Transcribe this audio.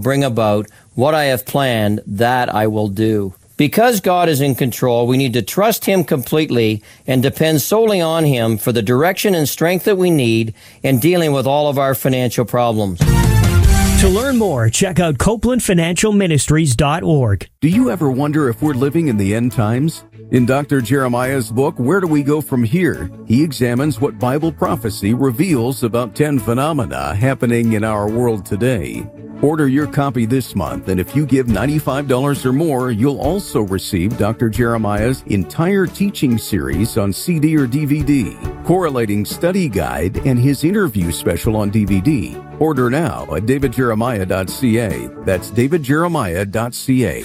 bring about what I have planned, that I will do. Because God is in control, we need to trust Him completely and depend solely on Him for the direction and strength that we need in dealing with all of our financial problems. To learn more, check out CopelandFinancialMinistries.org. Do you ever wonder if we're living in the end times? In Dr. Jeremiah's book, Where Do We Go From Here?, he examines what Bible prophecy reveals about 10 phenomena happening in our world today. Order your copy this month, and if you give $95 or more, you'll also receive Dr. Jeremiah's entire teaching series on CD or DVD, correlating study guide, and his interview special on DVD. Order now at davidjeremiah.ca. That's davidjeremiah.ca.